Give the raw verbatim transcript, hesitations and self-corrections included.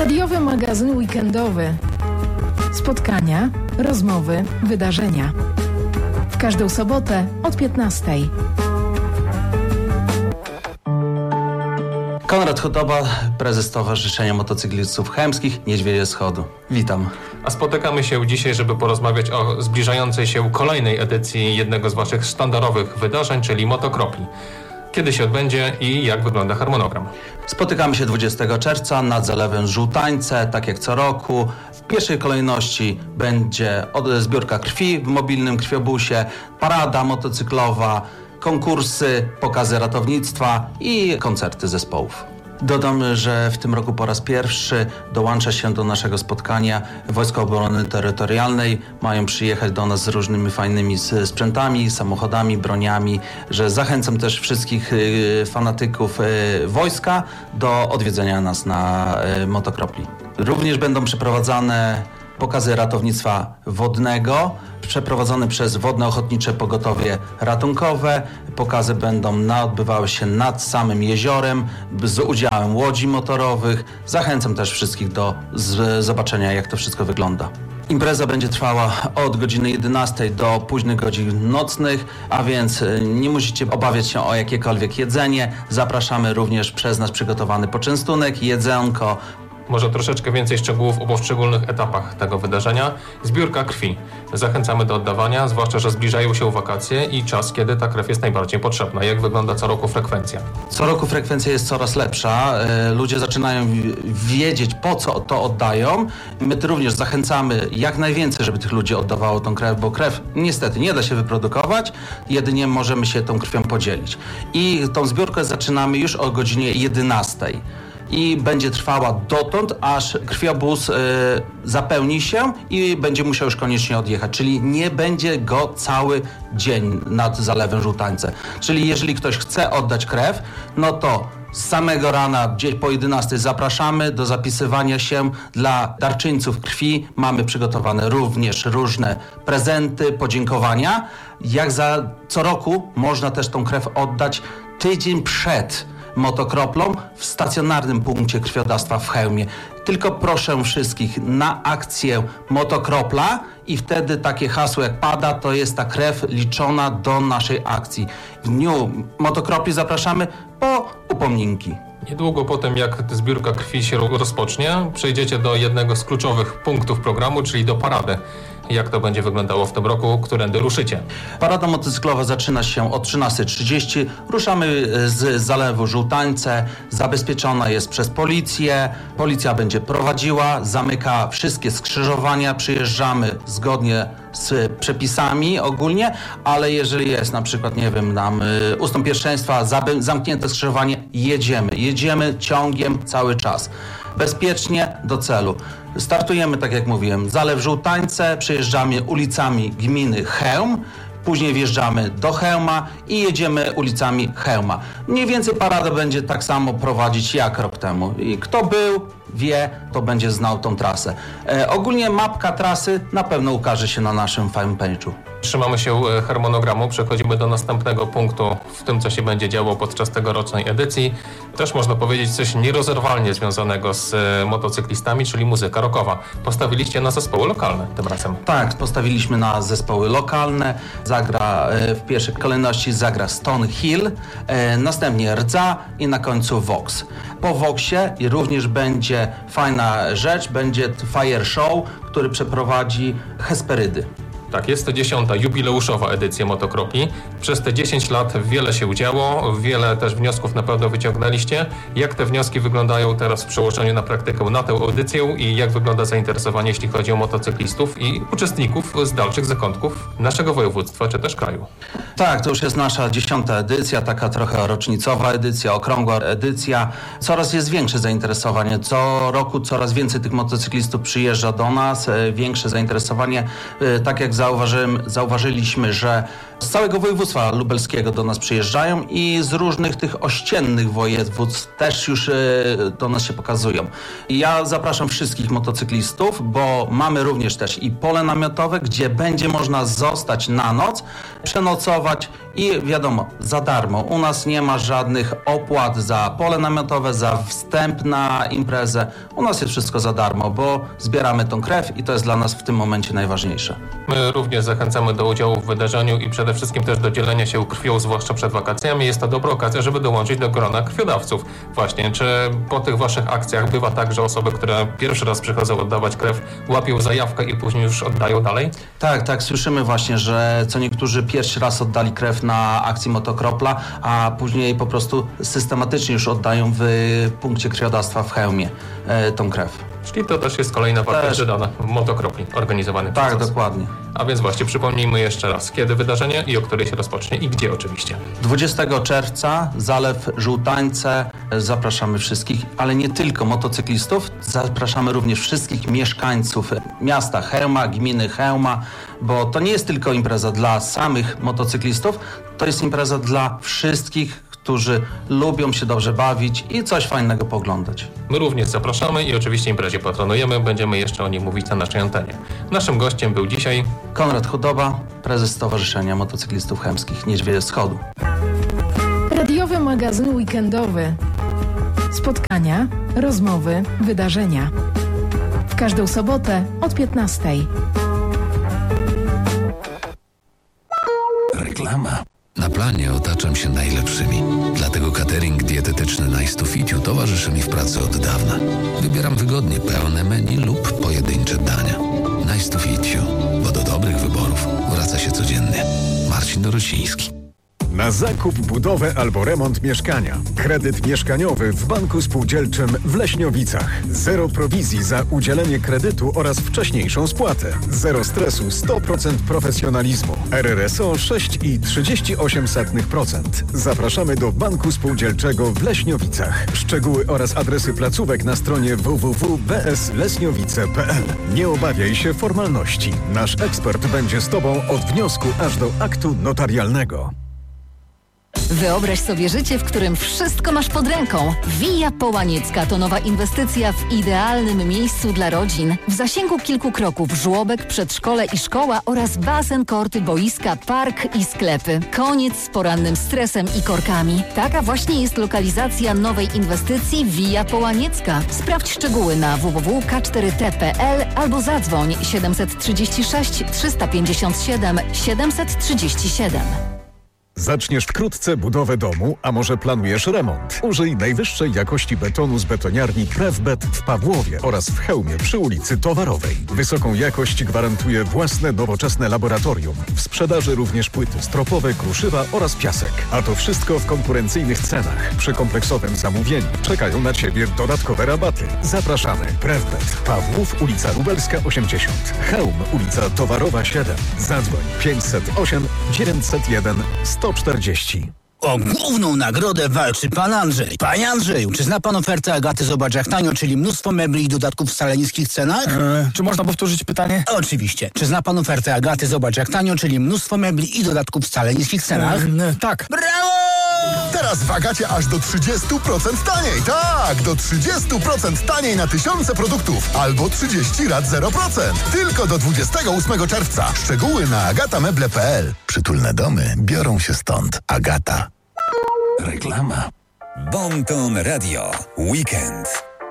Radiowy magazyn weekendowy. Spotkania, rozmowy, wydarzenia. W każdą sobotę od piętnastej. Konrad Chudoba, prezes Stowarzyszenia Motocyklistów Chełmskich Niedźwiedzie Wschodu. Witam. A spotykamy się dzisiaj, żeby porozmawiać o zbliżającej się kolejnej edycji jednego z waszych sztandarowych wydarzeń, czyli motokropli. Kiedy się odbędzie i jak wygląda harmonogram? Spotykamy się dwudziestego czerwca nad zalewem Żółtańce, tak jak co roku. W pierwszej kolejności będzie zbiórka krwi w mobilnym krwiobusie, parada motocyklowa, konkursy, pokazy ratownictwa i koncerty zespołów. Dodam, że w tym roku po raz pierwszy dołącza się do naszego spotkania Wojska Obrony Terytorialnej. Mają przyjechać do nas z różnymi fajnymi sprzętami, samochodami, broniami, że zachęcam też wszystkich fanatyków wojska do odwiedzenia nas na motokropli. Również będą przeprowadzane pokazy ratownictwa wodnego, przeprowadzone przez Wodne Ochotnicze Pogotowie Ratunkowe. Pokazy będą na, odbywały się nad samym jeziorem z udziałem łodzi motorowych. Zachęcam też wszystkich do z, zobaczenia, jak to wszystko wygląda. Impreza będzie trwała od godziny jedenastej do późnych godzin nocnych, a więc nie musicie obawiać się o jakiekolwiek jedzenie. Zapraszamy również przez nas przygotowany poczęstunek, jedzonko. Może troszeczkę więcej szczegółów o poszczególnych etapach tego wydarzenia. Zbiórka krwi. Zachęcamy do oddawania, zwłaszcza że zbliżają się wakacje i czas, kiedy ta krew jest najbardziej potrzebna. Jak wygląda co roku frekwencja? Co roku frekwencja jest coraz lepsza. Ludzie zaczynają wiedzieć, po co to oddają. My również zachęcamy jak najwięcej, żeby tych ludzi oddawało tą krew, bo krew niestety nie da się wyprodukować. Jedynie możemy się tą krwią podzielić. I tą zbiórkę zaczynamy już o godzinie jedenastej. I będzie trwała dotąd, aż krwiobóz y, zapełni się i będzie musiał już koniecznie odjechać. Czyli nie będzie go cały dzień nad zalewem Żółtańce. Czyli jeżeli ktoś chce oddać krew, no to z samego rana, gdzieś po jedenastej zapraszamy do zapisywania się. Dla darczyńców krwi mamy przygotowane również różne prezenty, podziękowania. Jak za co roku można też tą krew oddać tydzień przed motokroplą w stacjonarnym punkcie krwiodawstwa w Chełmie. Tylko proszę wszystkich na akcję motokropla i wtedy takie hasło jak pada, to jest ta krew liczona do naszej akcji. W dniu motokropli zapraszamy po upominki. Niedługo po tym, jak zbiórka krwi się rozpocznie, przejdziecie do jednego z kluczowych punktów programu, czyli do parady. Jak to będzie wyglądało w tym roku, którędy ruszycie? Parada motocyklowa zaczyna się o trzynastej trzydzieści. Ruszamy z zalewu Żółtańce. Zabezpieczona jest przez policję. Policja będzie prowadziła, zamyka wszystkie skrzyżowania. Przyjeżdżamy zgodnie z przepisami ogólnie, ale jeżeli jest na przykład, nie wiem, nam ustąp pierwszeństwa, zamknięte skrzyżowanie, jedziemy. Jedziemy ciągiem cały czas. Bezpiecznie do celu. Startujemy, tak jak mówiłem, zalew Żółtańce, przejeżdżamy ulicami gminy Chełm, później wjeżdżamy do Chełma i jedziemy ulicami Chełma. Mniej więcej parada będzie tak samo prowadzić jak rok temu. I kto był, wie, to będzie znał tą trasę. E, ogólnie mapka trasy na pewno ukaże się na naszym fanpage'u. Trzymamy się harmonogramu, przechodzimy do następnego punktu w tym, co się będzie działo podczas tegorocznej edycji. Też można powiedzieć coś nierozerwalnie związanego z motocyklistami, czyli muzyka rockowa. Postawiliście na zespoły lokalne tym razem. Tak, postawiliśmy na zespoły lokalne. Zagra w pierwszej kolejności zagra Stone Hill, następnie Rdza i na końcu Vox. Po Voxie również będzie fajna rzecz, będzie Fire Show, który przeprowadzi Hesperydy. Tak, jest to dziesiąta jubileuszowa edycja motokropli. Przez te dziesięć lat wiele się działo, wiele też wniosków na pewno wyciągnęliście. Jak te wnioski wyglądają teraz w przełożeniu na praktykę na tę edycję i jak wygląda zainteresowanie, jeśli chodzi o motocyklistów i uczestników z dalszych zakątków naszego województwa czy też kraju? Tak, to już jest nasza dziesiąta edycja, taka trochę rocznicowa edycja, okrągła edycja. Coraz jest większe zainteresowanie. Co roku coraz więcej tych motocyklistów przyjeżdża do nas, większe zainteresowanie. Tak jak zauważyłem, zauważyliśmy, że Z całego województwa lubelskiego do nas przyjeżdżają i z różnych tych ościennych województw też już do nas się pokazują. I ja zapraszam wszystkich motocyklistów, bo mamy również też i pole namiotowe, gdzie będzie można zostać na noc, przenocować i wiadomo, za darmo. U nas nie ma żadnych opłat za pole namiotowe, za wstęp na imprezę. U nas jest wszystko za darmo, bo zbieramy tą krew i to jest dla nas w tym momencie najważniejsze. My również zachęcamy do udziału w wydarzeniu i przede wszystkim też do dzielenia się krwią, zwłaszcza przed wakacjami. Jest to dobra okazja, żeby dołączyć do grona krwiodawców. Właśnie, czy po tych waszych akcjach bywa tak, że osoby, które pierwszy raz przychodzą oddawać krew, łapią zajawkę i później już oddają dalej? Tak, tak, słyszymy właśnie, że co niektórzy pierwszy raz oddali krew na akcji Motokropla, a później po prostu systematycznie już oddają w punkcie krwiodawstwa w Chełmie e, tą krew. Czyli to też jest kolejna wartość dodana w Motokropli organizowany Tak, proces. dokładnie. A więc właśnie przypomnijmy jeszcze raz, kiedy wydarzenie i o której się rozpocznie i gdzie oczywiście. dwudziestego czerwca Zalew Żółtańce. Zapraszamy wszystkich, ale nie tylko motocyklistów, zapraszamy również wszystkich mieszkańców miasta Chełma, gminy Chełma, bo to nie jest tylko impreza dla samych motocyklistów, to jest impreza dla wszystkich, którzy lubią się dobrze bawić i coś fajnego pooglądać. My również zapraszamy i oczywiście imprezie patronujemy. Będziemy jeszcze o niej mówić na naszej antenie. Naszym gościem był dzisiaj Konrad Chudoba, prezes Stowarzyszenia Motocyklistów Chełmskich Niedźwiedzie Wschodu. Radiowy magazyn weekendowy. Spotkania, rozmowy, wydarzenia. W każdą sobotę od piętnastej. Reklama. Na planie otaczam się najlepszymi. Dlatego catering dietetyczny Nice to Fit You towarzyszy mi w pracy od dawna. Wybieram wygodnie pełne menu lub pojedyncze dania. Nice to Fit You, bo do dobrych wyborów wraca się codziennie. Marcin Dorosiński. Na zakup, budowę albo remont mieszkania. Kredyt mieszkaniowy w Banku Spółdzielczym w Leśniowicach. Zero prowizji za udzielenie kredytu oraz wcześniejszą spłatę. Zero stresu, sto procent profesjonalizmu. R R S O sześć i trzydzieści osiem procent. Zapraszamy do Banku Spółdzielczego w Leśniowicach. Szczegóły oraz adresy placówek na stronie w w w kropka b s leśniowice kropka p l. Nie obawiaj się formalności. Nasz ekspert będzie z Tobą od wniosku aż do aktu notarialnego. Wyobraź sobie życie, w którym wszystko masz pod ręką. Via Połaniecka to nowa inwestycja w idealnym miejscu dla rodzin. W zasięgu kilku kroków żłobek, przedszkole i szkoła oraz basen, korty, boiska, park i sklepy. Koniec z porannym stresem i korkami. Taka właśnie jest lokalizacja nowej inwestycji Via Połaniecka. Sprawdź szczegóły na w w w kropka k cztery t kropka p l albo zadzwoń siedem trzy sześć trzysta pięćdziesiąt siedem siedemset trzydzieści siedem. Zaczniesz wkrótce budowę domu, a może planujesz remont? Użyj najwyższej jakości betonu z betoniarni Krefbet w Pawłowie oraz w Chełmie przy ulicy Towarowej. Wysoką jakość gwarantuje własne nowoczesne laboratorium. W sprzedaży również płyty stropowe, kruszywa oraz piasek. A to wszystko w konkurencyjnych cenach. Przy kompleksowym zamówieniu czekają na Ciebie dodatkowe rabaty. Zapraszamy. Krefbet, Pawłów, ulica Lubelska osiemdziesiąt. Chełm, ulica Towarowa siedem. Zadzwoń pięćset osiem dziewięćset jeden sto czterdzieści. O główną nagrodę walczy pan Andrzej. Panie Andrzeju, czy zna pan ofertę Agaty Zobacz jak tanio, czyli mnóstwo mebli i dodatków w wcale niskich cenach? Eee, czy można powtórzyć pytanie? Oczywiście. Czy zna pan ofertę Agaty Zobacz jak tanio, czyli mnóstwo mebli i dodatków w wcale niskich cenach? Eee, tak. Brawo! Teraz w Agacie aż do trzydzieści procent taniej. Tak, do trzydzieści procent taniej na tysiące produktów. Albo trzydzieści rat zero procent. Tylko do dwudziestego ósmego czerwca. Szczegóły na agatameble kropka p l. Przytulne domy biorą się stąd. Agata. Reklama. Bon Ton Radio. Weekend.